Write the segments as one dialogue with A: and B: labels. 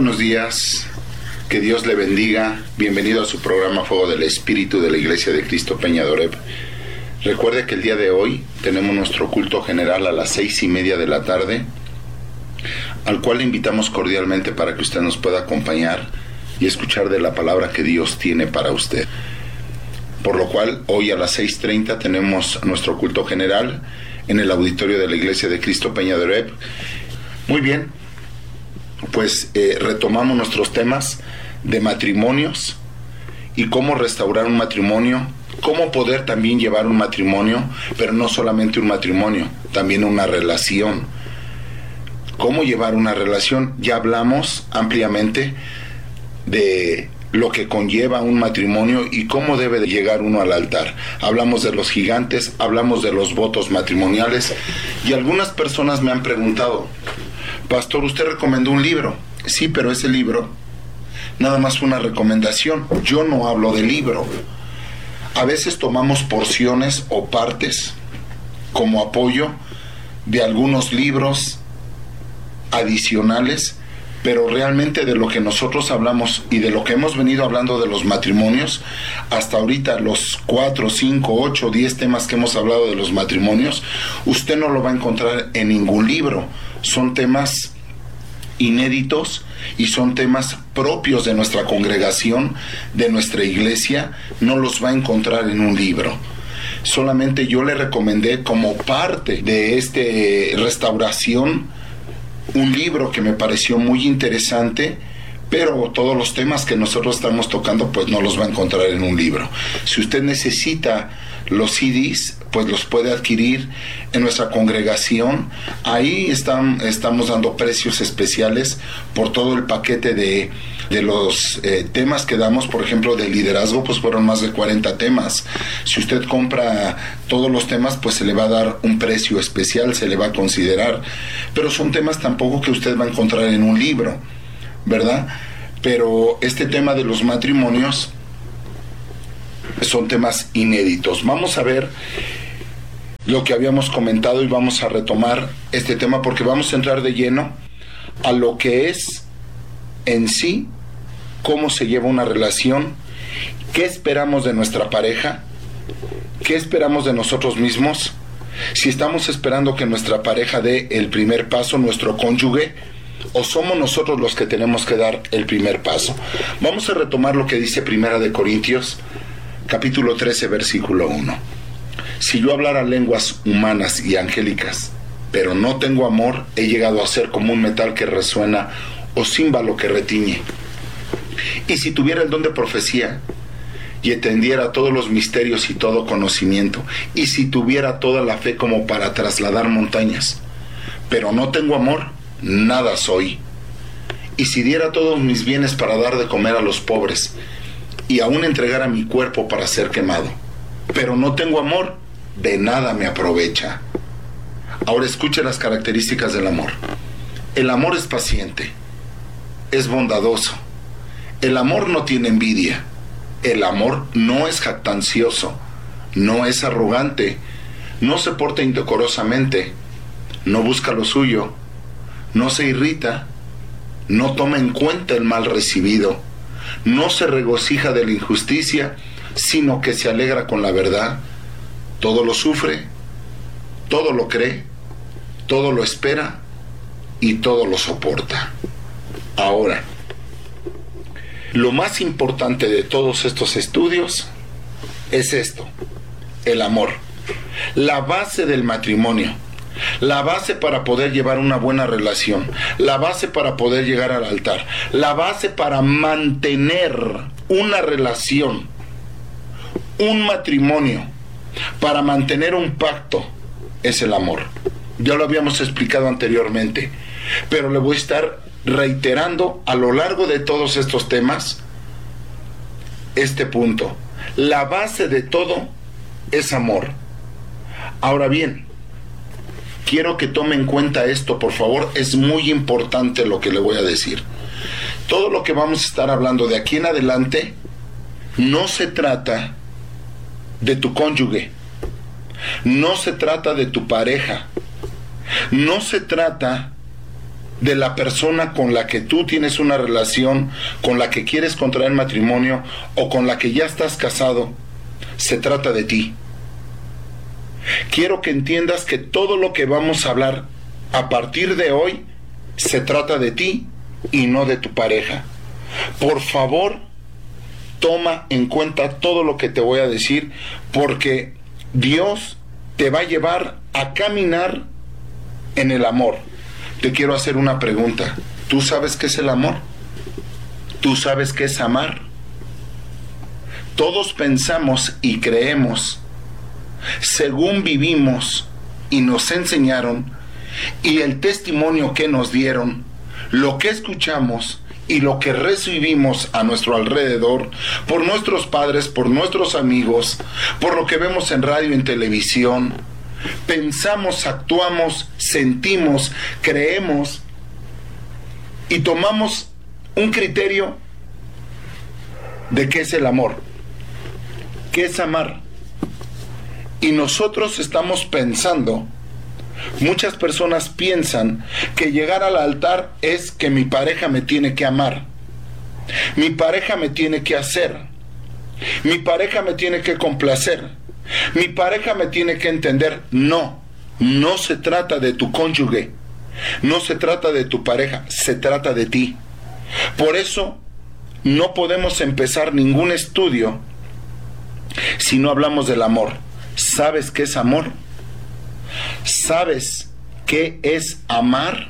A: buenos días, que Dios le bendiga. Bienvenido a su programa Fuego del Espíritu de la Iglesia de Cristo Peña de Oreb. Recuerde que el día de hoy tenemos nuestro culto general a las 6:30 de la tarde, al cual le invitamos cordialmente para que usted nos pueda acompañar y escuchar de la palabra que Dios tiene para usted. Por lo cual, hoy a las 6:30 tenemos nuestro culto general en el auditorio de la Iglesia de Cristo Peña de Oreb. Muy bien, pues retomamos nuestros temas de matrimonios y cómo restaurar un matrimonio, cómo poder también llevar un matrimonio, pero no solamente un matrimonio, también una relación. Cómo llevar una relación. Ya hablamos ampliamente de lo que conlleva un matrimonio y cómo debe de llegar uno al altar. Hablamos de los gigantes, hablamos de los votos matrimoniales, y algunas personas me han preguntado: Pastor, usted recomendó un libro. Sí, pero ese libro nada más fue una recomendación. Yo no hablo del libro. A veces tomamos porciones o partes como apoyo de algunos libros adicionales, pero realmente de lo que nosotros hablamos y de lo que hemos venido hablando de los matrimonios, hasta ahorita los 4, 5, 8, 10 temas que hemos hablado de los matrimonios, usted no lo va a encontrar en ningún libro. Son temas inéditos y son temas propios de nuestra congregación, de nuestra iglesia. No los va a encontrar en un libro. Solamente yo le recomendé como parte de esta restauración un libro que me pareció muy interesante, pero todos los temas que nosotros estamos tocando pues no los va a encontrar en un libro. Si usted necesita los CDs, pues los puede adquirir en nuestra congregación. Ahí estamos dando precios especiales por todo el paquete de los temas que damos. Por ejemplo, de liderazgo, pues fueron más de 40 temas. Si usted compra todos los temas, pues se le va a dar un precio especial, se le va a considerar. Pero son temas tampoco que usted va a encontrar en un libro, ¿verdad? Pero este tema de los matrimonios son temas inéditos. Vamos a ver lo que habíamos comentado y vamos a retomar este tema, porque vamos a entrar de lleno a lo que es en sí, cómo se lleva una relación, qué esperamos de nuestra pareja, qué esperamos de nosotros mismos, si estamos esperando que nuestra pareja dé el primer paso, nuestro cónyuge, o somos nosotros los que tenemos que dar el primer paso. Vamos a retomar lo que dice Primera de Corintios, capítulo 13, versículo 1. Si yo hablara lenguas humanas y angélicas, pero no tengo amor, he llegado a ser como un metal que resuena o címbalo que retiñe. Y si tuviera el don de profecía y entendiera todos los misterios y todo conocimiento, y si tuviera toda la fe como para trasladar montañas, pero no tengo amor, nada soy. Y si diera todos mis bienes para dar de comer a los pobres, y aún entregara mi cuerpo para ser quemado, pero no tengo amor, de nada me aprovecha. Ahora escuche las características del amor. El amor es paciente, es bondadoso. El amor no tiene envidia. El amor no es jactancioso, no es arrogante, no se porta indecorosamente, no busca lo suyo, no se irrita, no toma en cuenta el mal recibido, no se regocija de la injusticia, sino que se alegra con la verdad. Todo lo sufre, todo lo cree, todo lo espera y todo lo soporta. Ahora, lo más importante de todos estos estudios es esto: el amor. La base del matrimonio, la base para poder llevar una buena relación, la base para poder llegar al altar, la base para mantener una relación, un matrimonio, para mantener un pacto, es el amor. Ya lo habíamos explicado anteriormente, pero le voy a estar reiterando a lo largo de todos estos temas este punto. La base de todo es amor. Ahora bien, quiero que tome en cuenta esto, por favor. Es muy importante lo que le voy a decir. Todo lo que vamos a estar hablando de aquí en adelante no se trata de tu cónyuge, no se trata de tu pareja, no se trata de la persona con la que tú tienes una relación, con la que quieres contraer matrimonio o con la que ya estás casado. Se trata de ti. Quiero que entiendas que todo lo que vamos a hablar a partir de hoy se trata de ti y no de tu pareja. Por favor, toma en cuenta todo lo que te voy a decir, porque Dios te va a llevar a caminar en el amor. Te quiero hacer una pregunta. ¿Tú sabes qué es el amor? ¿Tú sabes qué es amar? Todos pensamos y creemos, según vivimos y nos enseñaron, y el testimonio que nos dieron, lo que escuchamos y lo que recibimos a nuestro alrededor, por nuestros padres, por nuestros amigos, por lo que vemos en radio y en televisión, pensamos, actuamos, sentimos, creemos y tomamos un criterio de qué es el amor, qué es amar. Y nosotros estamos pensando, muchas personas piensan que llegar al altar es que mi pareja me tiene que amar, mi pareja me tiene que hacer, mi pareja me tiene que complacer, mi pareja me tiene que entender. No, no se trata de tu cónyuge, no se trata de tu pareja, se trata de ti. Por eso no podemos empezar ningún estudio si no hablamos del amor. ¿Sabes qué es amor? ¿Sabes qué es amar?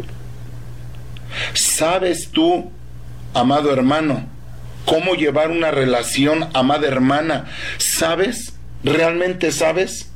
A: ¿Sabes tú, amado hermano, cómo llevar una relación, amada hermana? ¿Sabes? ¿Realmente sabes?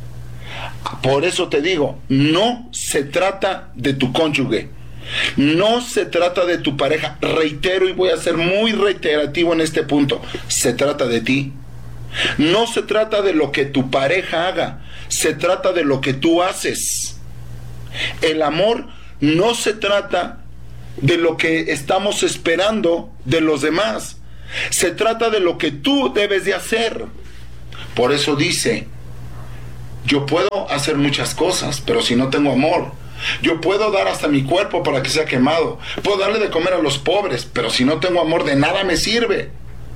A: Por eso te digo, no se trata de tu cónyuge, no se trata de tu pareja. Reitero y voy a ser muy reiterativo en este punto, se trata de ti. No se trata de lo que tu pareja haga, se trata de lo que tú haces. El amor no se trata de lo que estamos esperando de los demás, se trata de lo que tú debes de hacer. Por eso dice, yo puedo hacer muchas cosas, pero si no tengo amor, yo puedo dar hasta mi cuerpo para que sea quemado, puedo darle de comer a los pobres, pero si no tengo amor, de nada me sirve.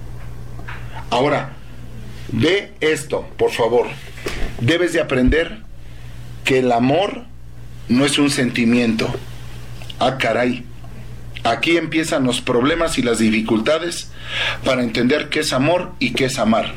A: Ahora, ve esto, por favor. Debes de aprender que el amor no es un sentimiento. Ah, caray. Aquí empiezan los problemas y las dificultades para entender qué es amor y qué es amar.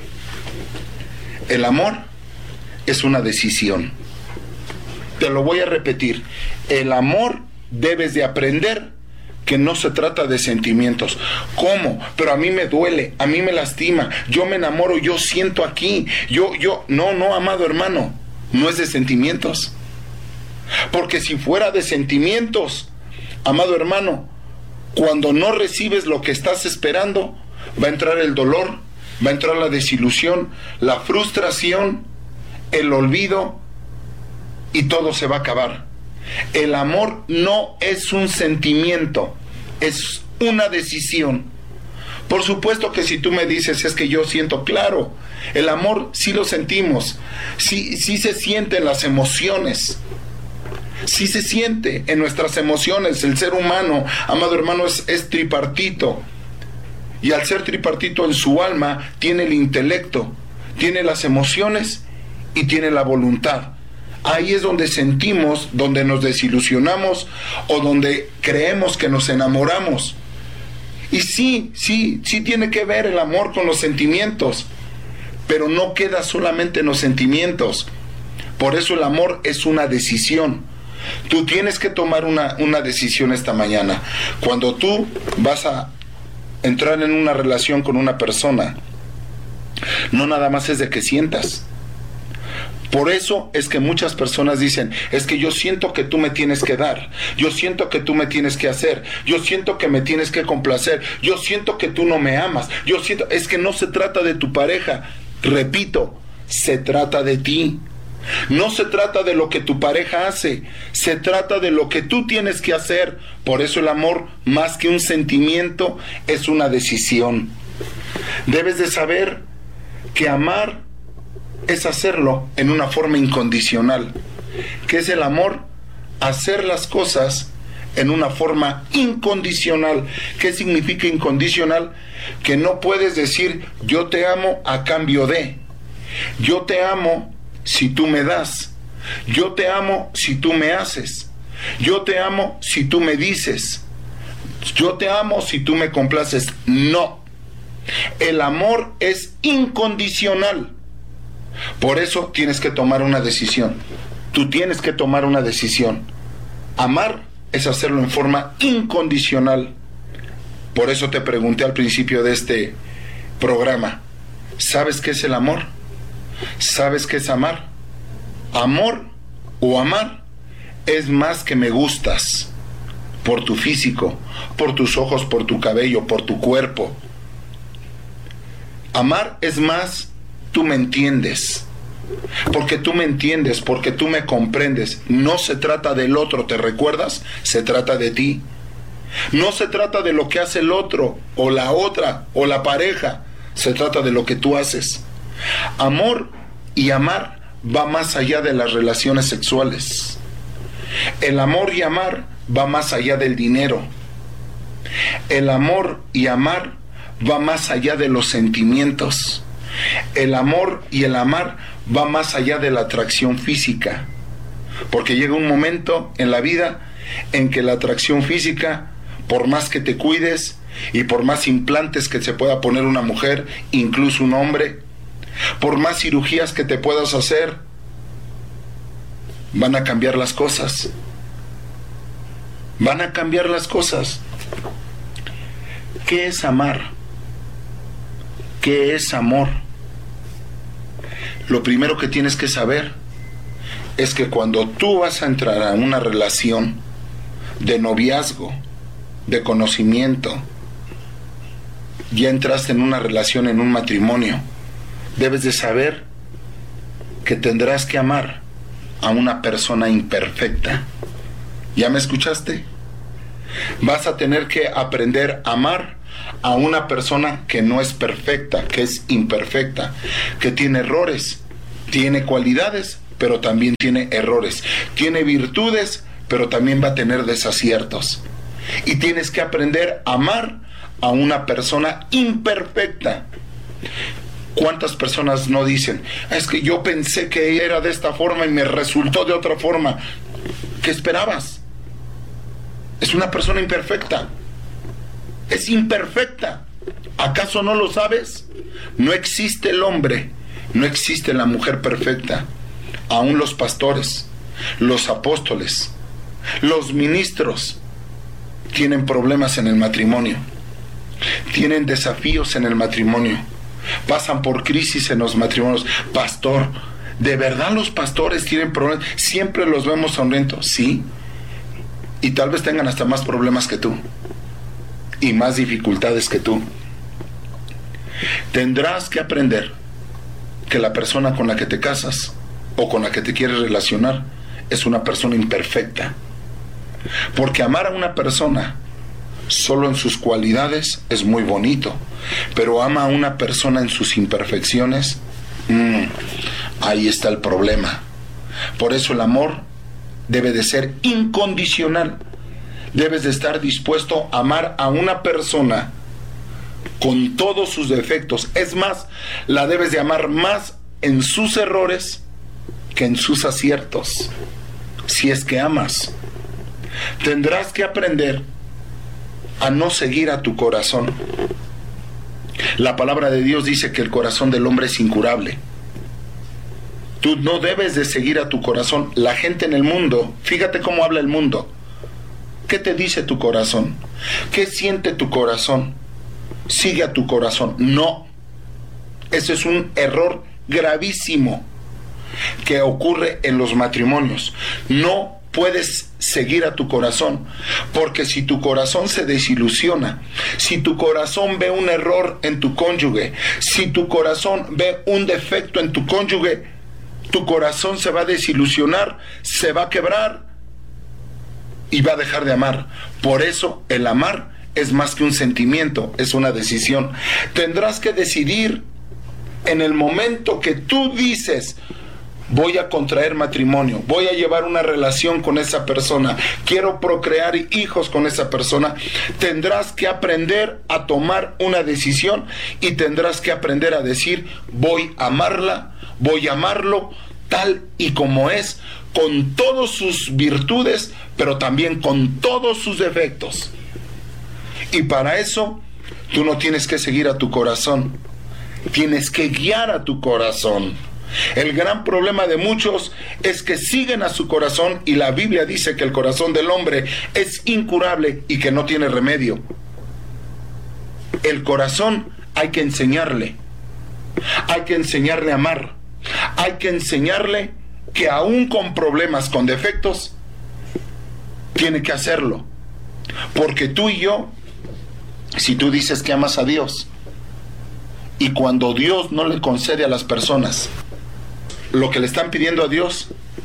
A: El amor es una decisión. Te lo voy a repetir. El amor debes de aprender que no se trata de sentimientos. ¿Cómo? Pero a mí me duele, a mí me lastima, yo me enamoro, yo siento aquí, no, amado hermano, no es de sentimientos. Porque si fuera de sentimientos, amado hermano, cuando no recibes lo que estás esperando, va a entrar el dolor, va a entrar la desilusión, la frustración, el olvido, y todo se va a acabar. El amor no es un sentimiento, es una decisión. Por supuesto que si tú me dices, es que yo siento, claro, el amor sí lo sentimos, sí se sienten las emociones, sí se siente en nuestras emociones. El ser humano, amado hermano, es tripartito, y al ser tripartito en su alma tiene el intelecto, tiene las emociones y tiene la voluntad. Ahí es donde sentimos, donde nos desilusionamos o donde creemos que nos enamoramos. Y sí tiene que ver el amor con los sentimientos, pero no queda solamente en los sentimientos. Por eso el amor es una decisión. Tú tienes que tomar una decisión esta mañana. Cuando tú vas a entrar en una relación con una persona, no nada más es de que sientas. Por eso es que muchas personas dicen, es que yo siento que tú me tienes que dar, yo siento que tú me tienes que hacer, yo siento que me tienes que complacer, yo siento que tú no me amas, es que no se trata de tu pareja, repito, se trata de ti. No se trata de lo que tu pareja hace, se trata de lo que tú tienes que hacer. Por eso el amor, más que un sentimiento, es una decisión. Debes de saber que amar es hacerlo en una forma incondicional. ¿Qué es el amor? Hacer las cosas en una forma incondicional. ¿Qué significa incondicional? Que no puedes decir yo te amo a cambio de. Yo te amo si tú me das. Yo te amo si tú me haces. Yo te amo si tú me dices. Yo te amo si tú me complaces. No. El amor es incondicional. Por eso tienes que tomar una decisión. Tú tienes que tomar una decisión. Amar es hacerlo en forma incondicional. Por eso te pregunté al principio de este programa, ¿sabes qué es el amor? ¿Sabes qué es amar? Amor o amar es más que me gustas por tu físico, por tus ojos, por tu cabello, por tu cuerpo. Amar es más, tú me entiendes. Porque tú me entiendes, porque tú me comprendes. No se trata del otro, ¿te recuerdas? Se trata de ti. No se trata de lo que hace el otro, o la otra, o la pareja. Se trata de lo que tú haces. Amor y amar va más allá de las relaciones sexuales. El amor y amar va más allá del dinero. El amor y amar va más allá de los sentimientos. El amor y el amar va más allá de la atracción física, porque llega un momento en la vida en que la atracción física, por más que te cuides y por más implantes que se pueda poner una mujer, incluso un hombre, por más cirugías que te puedas hacer, van a cambiar las cosas. Van a cambiar las cosas. ¿Qué es amar? ¿Qué es amor? Lo primero que tienes que saber es que cuando tú vas a entrar a una relación de noviazgo, de conocimiento, ya entraste en una relación, en un matrimonio, debes de saber que tendrás que amar a una persona imperfecta. ¿Ya me escuchaste? Vas a tener que aprender a amar a una persona que no es perfecta, que es imperfecta, que tiene errores, tiene cualidades, pero también tiene errores, tiene virtudes, pero también va a tener desaciertos. Y tienes que aprender a amar a una persona imperfecta. ¿Cuántas personas no dicen, es que yo pensé que era de esta forma y me resultó de otra forma? ¿Qué esperabas? Es una persona imperfecta. Es imperfecta. ¿Acaso no lo sabes? No existe el hombre, no existe la mujer perfecta. Aún los pastores, los apóstoles, los ministros tienen problemas en el matrimonio, tienen desafíos en el matrimonio, pasan por crisis en los matrimonios. Pastor, ¿de verdad los pastores tienen problemas? Siempre los vemos sonrientes, sí, y tal vez tengan hasta más problemas que tú y más dificultades que tú. Tendrás que aprender que la persona con la que te casas o con la que te quieres relacionar es una persona imperfecta. Porque amar a una persona solo en sus cualidades es muy bonito, pero ama a una persona en sus imperfecciones, ahí está el problema. Por eso el amor debe de ser incondicional. Debes de estar dispuesto a amar a una persona con todos sus defectos. Es más, la debes de amar más en sus errores que en sus aciertos. Si es que amas, tendrás que aprender a no seguir a tu corazón. La palabra de Dios dice que el corazón del hombre es incurable. Tú no debes de seguir a tu corazón. La gente en el mundo, fíjate cómo habla el mundo. ¿Qué te dice tu corazón? ¿Qué siente tu corazón? Sigue a tu corazón. No. Ese es un error gravísimo que ocurre en los matrimonios. No puedes seguir a tu corazón, porque si tu corazón se desilusiona, si tu corazón ve un error en tu cónyuge, si tu corazón ve un defecto en tu cónyuge, tu corazón se va a desilusionar, se va a quebrar y va a dejar de amar. Por eso el amar es más que un sentimiento, es una decisión. Tendrás que decidir en el momento que tú dices, voy a contraer matrimonio, voy a llevar una relación con esa persona, quiero procrear hijos con esa persona, tendrás que aprender a tomar una decisión y tendrás que aprender a decir, voy a amarla, voy a amarlo tal y como es, con todas sus virtudes, pero también con todos sus defectos. Y para eso, tú no tienes que seguir a tu corazón, tienes que guiar a tu corazón. El gran problema de muchos es que siguen a su corazón, y la Biblia dice que el corazón del hombre es incurable y que no tiene remedio. El corazón hay que enseñarle a amar, hay que enseñarle que aún con problemas, con defectos, tiene que hacerlo. Porque tú y yo, si tú dices que amas a Dios, y cuando Dios no le concede a las personas lo que le están pidiendo a Dios,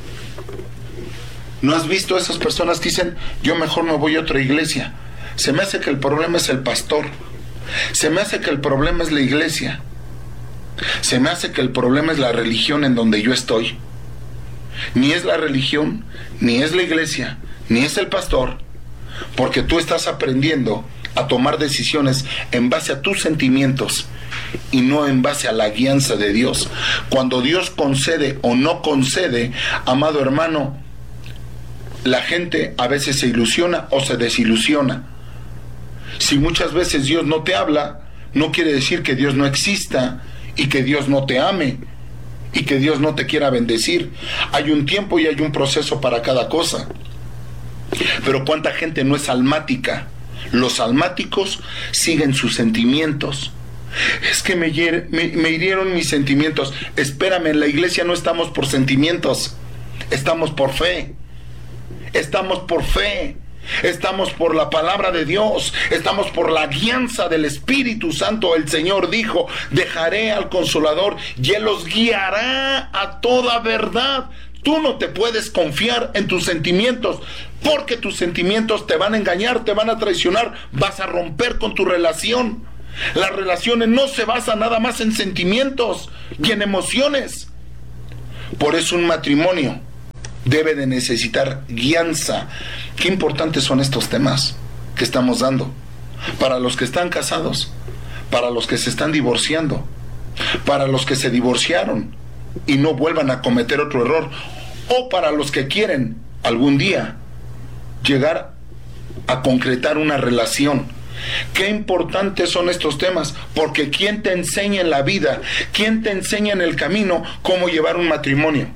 A: ¿no has visto a esas personas que dicen, yo mejor me voy a otra iglesia? Se me hace que el problema es el pastor, se me hace que el problema es la iglesia, se me hace que el problema es la religión en donde yo estoy. Ni es la religión, ni es la iglesia, ni es el pastor, porque tú estás aprendiendo a tomar decisiones en base a tus sentimientos y no en base a la guianza de Dios. Cuando Dios concede o no concede, amado hermano, la gente a veces se ilusiona o se desilusiona. Si muchas veces Dios no te habla, no quiere decir que Dios no exista y que Dios no te ame y que Dios no te quiera bendecir. Hay un tiempo y hay un proceso para cada cosa. Pero ¿cuánta gente no es almática? Los almáticos siguen sus sentimientos. Es que me hirieron mis sentimientos. Espérame, en la iglesia no estamos por sentimientos, estamos por fe. Estamos por fe. Estamos por la palabra de Dios, estamos por la guianza del Espíritu Santo. El Señor dijo, dejaré al Consolador y Él los guiará a toda verdad. Tú no te puedes confiar en tus sentimientos, porque tus sentimientos te van a engañar, te van a traicionar, vas a romper con tu relación. Las relaciones no se basan nada más en sentimientos y en emociones. Por eso un matrimonio debe de necesitar guianza. Qué importantes son estos temas que estamos dando para los que están casados, para los que se están divorciando, para los que se divorciaron y no vuelvan a cometer otro error, o para los que quieren algún día llegar a concretar una relación. Qué importantes son estos temas, porque ¿quién te enseña en la vida? ¿Quién te enseña en el camino cómo llevar un matrimonio?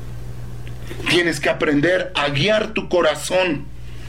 A: Tienes que aprender a guiar tu corazón.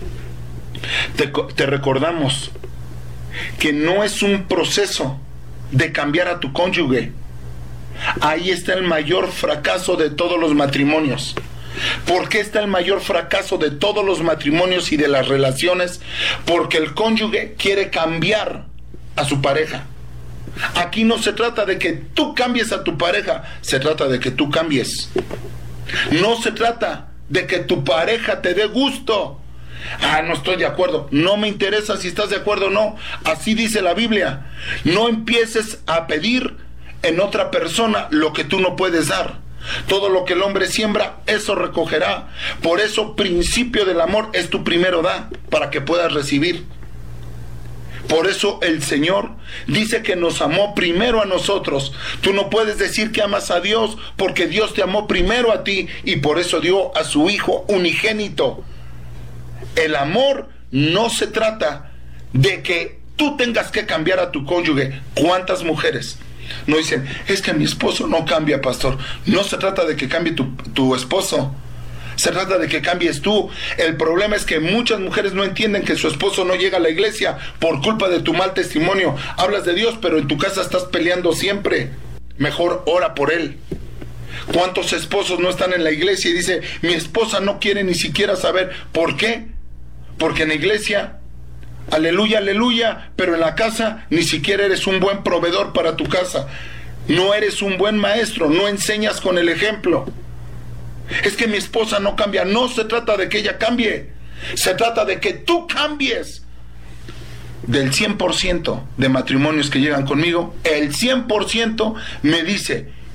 A: Te recordamos que no es un proceso de cambiar a tu cónyuge. Ahí está el mayor fracaso de todos los matrimonios. ¿Por qué está el mayor fracaso de todos los matrimonios y de las relaciones? Porque el cónyuge quiere cambiar a su pareja. Aquí no se trata de que tú cambies a tu pareja, se trata de que tú cambies. No se trata de que tu pareja te dé gusto. No estoy de acuerdo. No me interesa si estás de acuerdo o no. Así dice la Biblia. No empieces a pedir en otra persona lo que tú no puedes dar. Todo lo que el hombre siembra, eso recogerá. Por eso, principio del amor es tu primero da, para que puedas recibir. Por eso el Señor dice que nos amó primero a nosotros. Tú no puedes decir que amas a Dios, porque Dios te amó primero a ti y por eso dio a su Hijo unigénito. El amor no se trata de que tú tengas que cambiar a tu cónyuge. ¿Cuántas mujeres no dicen, es que mi esposo no cambia, pastor? No se trata de que cambie tu esposo, se trata de que cambies tú. El problema es que muchas mujeres no entienden que su esposo no llega a la iglesia por culpa de tu mal testimonio. Hablas de Dios, pero en tu casa estás peleando siempre. Mejor ora por él. ¿Cuántos esposos no están en la iglesia y dicen, mi esposa no quiere ni siquiera saber? ¿Por qué? Porque en la iglesia, aleluya, aleluya, pero en la casa ni siquiera eres un buen proveedor para tu casa. No eres un buen maestro, no enseñas con el ejemplo. Es que mi esposa no cambia. No se trata de que ella cambie, se trata de que tú cambies. Del 100% de matrimonios que llegan conmigo, el 100% me dice,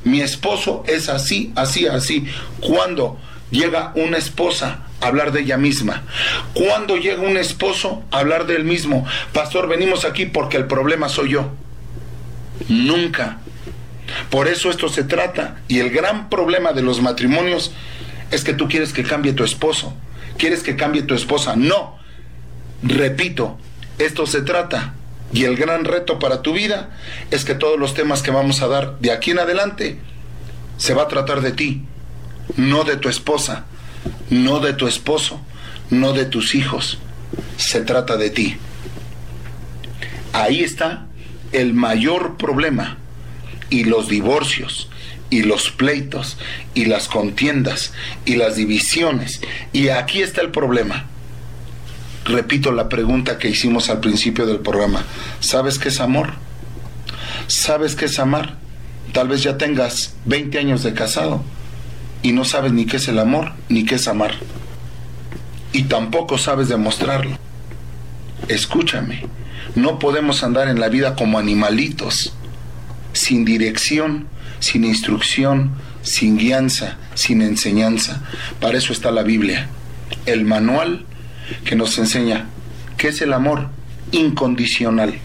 A: Mi esposo es así, así, así. Cuando llega una esposa a hablar de ella misma, cuando llega un esposo a hablar de él mismo, pastor, venimos aquí porque el problema soy yo. Nunca. Por eso esto se trata. Y el gran problema de los matrimonios es que tú quieres que cambie tu esposo, quieres que cambie tu esposa. No, repito, esto se trata. Y el gran reto para tu vida es que todos los temas que vamos a dar de aquí en adelante se va a tratar de ti, no de tu esposa, no de tu esposo, no de tus hijos. Se trata de ti. Ahí está el mayor problema. Y los divorcios, y los pleitos, y las contiendas, y las divisiones. Y aquí está el problema. Repito la pregunta que hicimos al principio del programa. ¿Sabes qué es amor? ¿Sabes qué es amar? Tal vez ya tengas 20 años de casado y no sabes ni qué es el amor, ni qué es amar. Y tampoco sabes demostrarlo. Escúchame, no podemos andar en la vida como animalitos, sin dirección, sin instrucción, sin guianza, sin enseñanza. Para eso está la Biblia, el manual que nos enseña qué es el amor incondicional.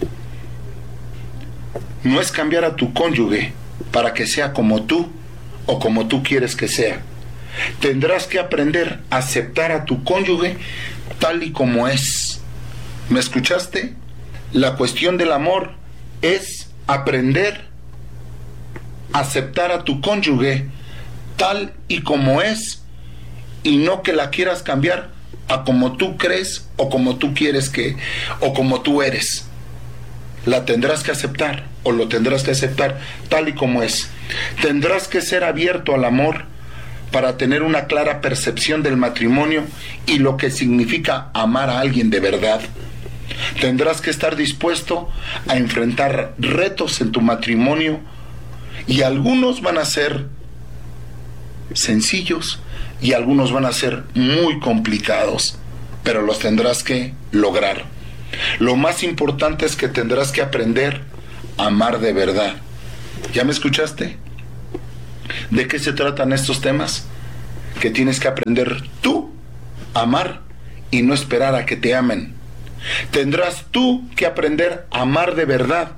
A: No es cambiar a tu cónyuge para que sea como tú o como tú quieres que sea. Tendrás que aprender a aceptar a tu cónyuge tal y como es. ¿Me escuchaste? La cuestión del amor es aprender a aceptar a tu cónyuge tal y como es, y no que la quieras cambiar a como tú crees o como tú quieres que, o como tú eres. La tendrás que aceptar o lo tendrás que aceptar tal y como es. Tendrás que ser abierto al amor para tener una clara percepción del matrimonio y lo que significa amar a alguien de verdad. Tendrás que estar dispuesto a enfrentar retos en tu matrimonio, y algunos van a ser sencillos y algunos van a ser muy complicados, pero los tendrás que lograr. Lo más importante es que tendrás que aprender a amar de verdad. ¿Ya me escuchaste? ¿De qué se tratan estos temas? Que tienes que aprender tú a amar y no esperar a que te amen. Tendrás tú que aprender a amar de verdad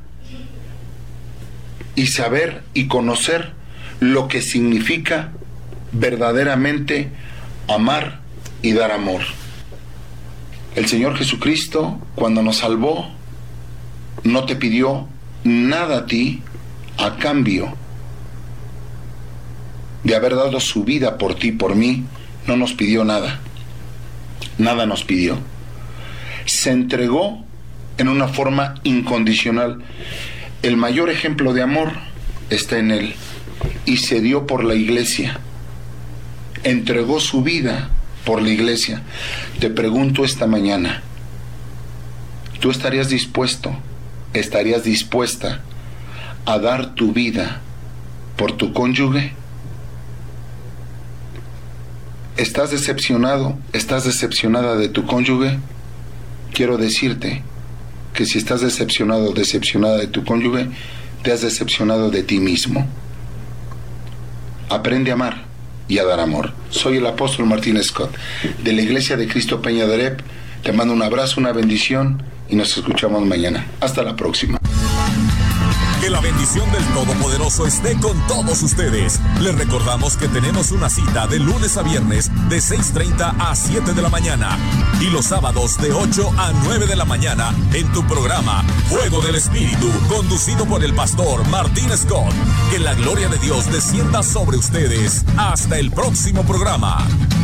A: y saber y conocer lo que significa verdaderamente amar y dar amor. El Señor Jesucristo, cuando nos salvó, no te pidió nada a ti a cambio de haber dado su vida por ti, por mí. No nos pidió nada. Nada nos pidió. Se entregó en una forma incondicional. El mayor ejemplo de amor está en Él, y se dio por la iglesia. Entregó su vida por la iglesia. Te pregunto esta mañana, ¿tú estarías dispuesto, estarías dispuesta a dar tu vida por tu cónyuge? ¿Estás decepcionado? ¿Estás decepcionada de tu cónyuge? Quiero decirte que si estás decepcionado o decepcionada de tu cónyuge, te has decepcionado de ti mismo. Aprende a amar y a dar amor. Soy el apóstol Martín Scott, de la Iglesia de Cristo Peña de Oreb. Te mando un abrazo, una bendición, y nos escuchamos mañana. Hasta la próxima.
B: Que la bendición del Todopoderoso esté con todos ustedes. Les recordamos que tenemos una cita de lunes a viernes de 6:30 a 7 de la mañana y los sábados de 8 a 9 de la mañana en tu programa Fuego del Espíritu, conducido por el pastor Martín Scott. Que la gloria de Dios descienda sobre ustedes. Hasta el próximo programa.